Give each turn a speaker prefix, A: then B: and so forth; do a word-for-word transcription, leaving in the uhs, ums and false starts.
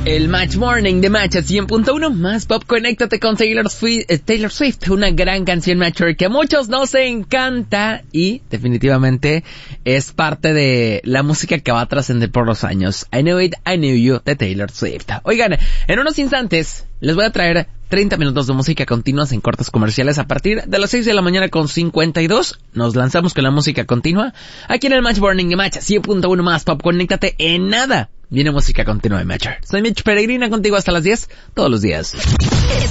A: El Match Morning de Match a cien punto uno, más pop, conéctate con Taylor Swift, eh, Taylor Swift, una gran canción Matcher que a muchos nos encanta y definitivamente es parte de la música que va a trascender por los años. I Knew It, I Knew You de Taylor Swift. Oigan, en unos instantes les voy a traer treinta minutos de música continua en cortes comerciales a partir de las seis de la mañana con cincuenta y dos. Nos lanzamos con la música continua aquí en el Match Morning de Match a cien punto uno, más pop, conéctate en nada. Viene música continua de Matcher. Soy Mitch Peregrina contigo hasta las diez, todos los días.